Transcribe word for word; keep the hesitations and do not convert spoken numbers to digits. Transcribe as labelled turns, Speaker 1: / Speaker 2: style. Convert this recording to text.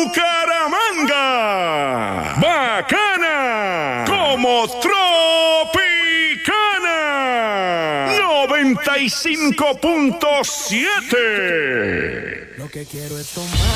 Speaker 1: Bucaramanga. Bacana como Tropicana. noventa y cinco punto siete.
Speaker 2: Lo que quiero es tomar.